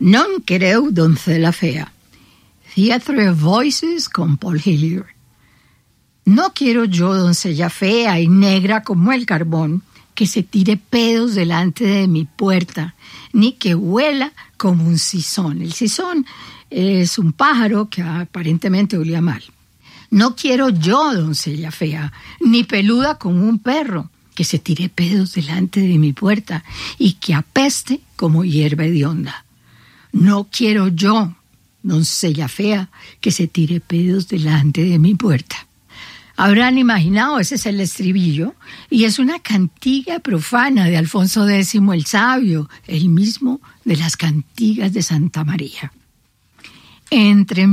Non quereu doncella fea. Theatre of Voices con Paul Hillier. No quiero yo doncella fea y negra como el carbón, que se tire pedos delante de mi puerta, ni que huela como un sisón. El sisón es un pájaro que aparentemente olía mal. No quiero yo doncella fea, ni peluda como un perro, que se tire pedos delante de mi puerta y que apeste como hierba hedionda. No quiero yo, doncella fea, que se tire pedos delante de mi puerta. Habrán imaginado, ese es el estribillo, y es una cantiga profana de Alfonso X el Sabio, el mismo de las cantigas de Santa María. Entre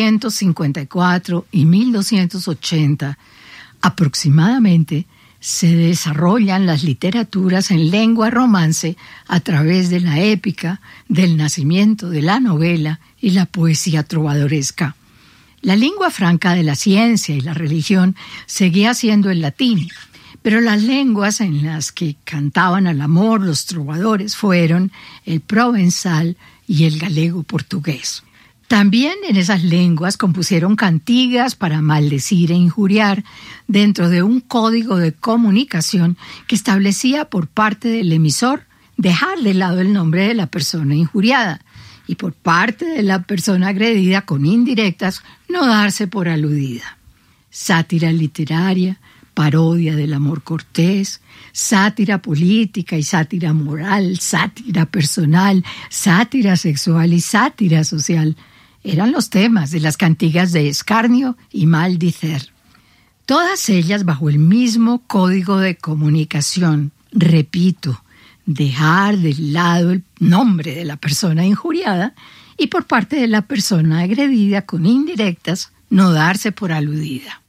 1154 y 1280, aproximadamente, se desarrollan las literaturas en lengua romance a través de la épica, del nacimiento de la novela y la poesía trovadoresca. La lengua franca de la ciencia y la religión seguía siendo el latín, pero las lenguas en las que cantaban al amor los trovadores fueron el provenzal y el galego portugués. También en esas lenguas compusieron cantigas para maldecir e injuriar dentro de un código de comunicación que establecía por parte del emisor dejar de lado el nombre de la persona injuriada y por parte de la persona agredida con indirectas no darse por aludida. Sátira literaria, parodia del amor cortés, sátira política y sátira moral, sátira personal, sátira sexual y sátira social eran los temas de las cantigas de escarnio y maldicer. Todas ellas bajo el mismo código de comunicación. Repito, dejar de lado el nombre de la persona injuriada y por parte de la persona agredida con indirectas no darse por aludida.